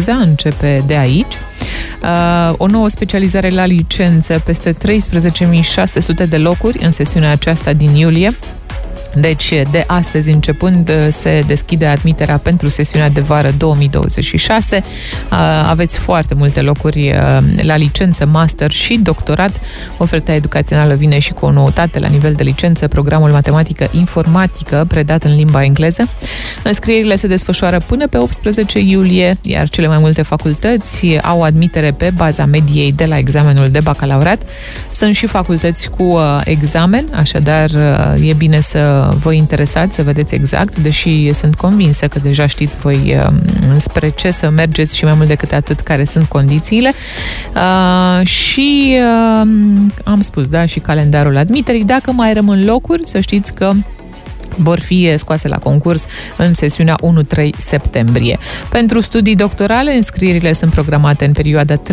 baza începe de aici. O nouă specializare la licență, peste 13.600 de locuri în sesiunea aceasta din iulie. Deci, de astăzi începând, se deschide admiterea pentru sesiunea de vară 2026. Aveți foarte multe locuri la licență, master și doctorat. Oferta educațională vine și cu o noutate la nivel de licență, programul matematică-informatică predat în limba engleză. Înscrierile se desfășoară până pe 18 iulie, iar cele mai multe facultăți au admitere pe baza mediei de la examenul de bacalaureat. Sunt și facultăți cu examen, așadar e bine să vă interesați, să vedeți exact, deși sunt convinsă că deja știți voi spre ce să mergeți și mai mult decât atât care sunt condițiile. Și am spus, da, și calendarul admiterii. Dacă mai rămân locuri, să știți că vor fi scoase la concurs în sesiunea 1-3 septembrie. Pentru studii doctorale, înscrierile sunt programate în perioada 13-17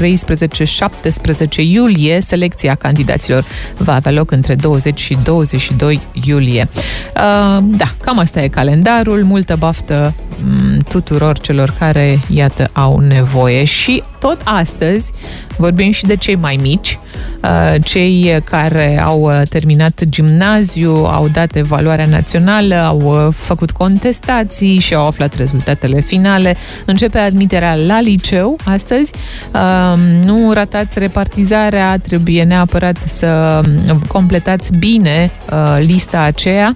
iulie. Selecția candidaților va avea loc între 20 și 22 iulie. Da, cam asta e calendarul. Multă baftă tuturor celor care, iată, au nevoie. Și tot astăzi vorbim și de cei mai mici, cei care au terminat gimnaziu, au dat evaluarea națională, au făcut contestații și au aflat rezultatele finale. Începe admiterea la liceu astăzi. Nu ratați repartizarea, trebuie neapărat să completați bine lista aceea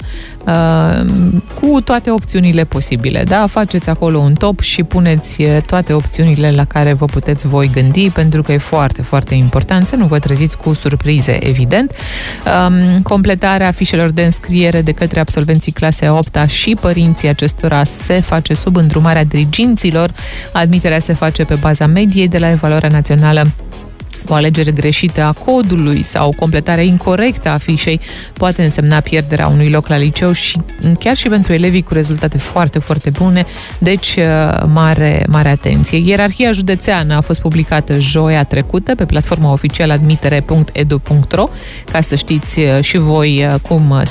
cu toate opțiunile posibile. Da? Faceți acolo un top și puneți toate opțiunile la care vă puteți voi gândi, pentru că e foarte, foarte important să nu vă treziți cu surprize, evident. Completarea fișelor de înscriere de către absolvenții clasei a 8-a și părinții acestora se face sub îndrumarea diriginților. Admiterea se face pe baza mediei de la evaluarea națională. O alegere greșită a codului sau completarea incorectă a fișei poate însemna pierderea unui loc la liceu și chiar și pentru elevii cu rezultate foarte, foarte bune. Deci, mare atenție. Ierarhia județeană a fost publicată joia trecută pe platforma oficială admitere.edu.ro, ca să știți și voi cum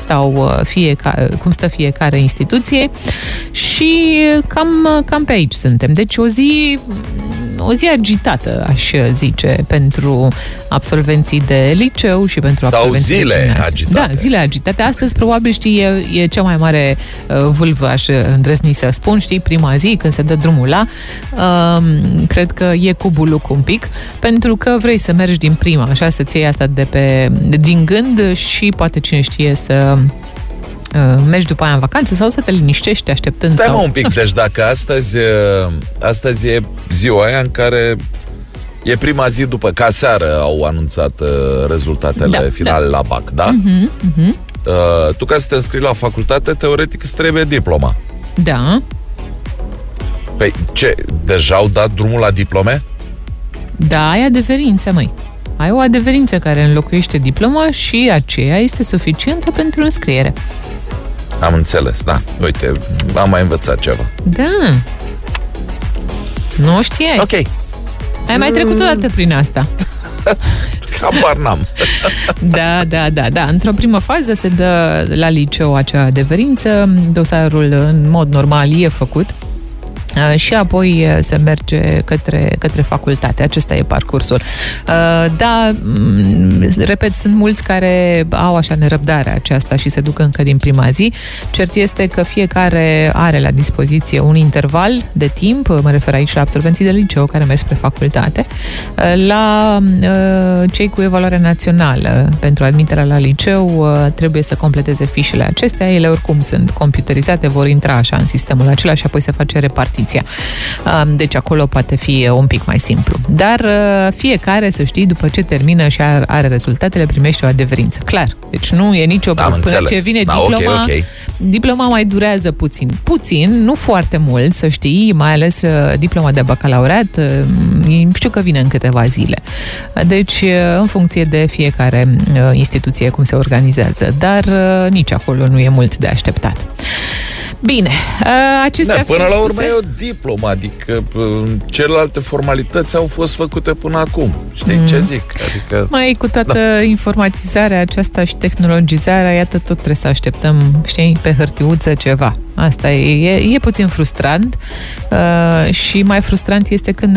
stă fiecare instituție. Și cam pe aici suntem. Deci o zi agitată, aș zice, pentru absolvenții de liceu și pentru absolvenții de gimnaziu. Zile agitate. Da, zile agitate. Astăzi, probabil, știi, e cea mai mare vâlvă, aș îndrăzni să spun, știi, prima zi, când se dă drumul la, cred că e cu buluc un pic, pentru că vrei să mergi din prima, așa, să-ți iei asta din gând și poate, cine știe, să mergi după aia în vacanță sau să te liniștești așteptând. Stai mă un pic, deci dacă astăzi e ziua aia în care e prima zi după, ca seară au anunțat rezultatele finale la BAC, da? Tu, ca să te înscrii la facultate, teoretic îți trebuie diploma. Da. Păi ce, deja au dat drumul la diplome? Da, ai adeverință, măi. Ai o adeverință care înlocuiește diploma și aceea este suficientă pentru înscriere. Am înțeles, da. Uite, am mai învățat ceva. Da. Nu știai. Ok. Ai mai trecut o dată prin asta. Habar n-am. Da. Într-o primă fază se dă la liceu acea adeverință, dosarul în mod normal e făcut și apoi se merge către facultate. Acesta e parcursul. Da, repet, sunt mulți care au așa nerăbdarea aceasta și se duc încă din prima zi. Cert este că fiecare are la dispoziție un interval de timp, mă refer aici la absolvenții de liceu care merg spre facultate, la cei cu evaluare națională pentru admiterea la liceu trebuie să completeze fișele acestea. Ele oricum sunt computerizate, vor intra așa în sistemul acela și apoi se face repartiția. Deci acolo poate fi un pic mai simplu. Dar fiecare, să știi, după ce termină și are rezultatele, primește o adeverință. Clar. Deci nu e nicio problemă. Până ce vine diploma, diploma mai durează puțin, nu foarte mult, să știi, mai ales diploma de bacalaureat, știu că vine în câteva zile. Deci, în funcție de fiecare instituție cum se organizează. Dar nici acolo nu e mult de așteptat. Bine, acestea până la urmă e o diplomă, adică celelalte formalități au fost făcute până acum. Știi ce zic? Adică, mai cu toată informatizarea aceasta și tehnologizarea, iată, tot trebuie să așteptăm, știi, pe hârtiuță ceva. Asta e puțin frustrant și mai frustrant este când